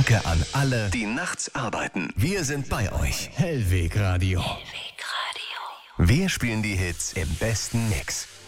Danke an alle, die nachts arbeiten. Wir sind bei euch. Hellweg Radio. Wir spielen die Hits im besten Mix.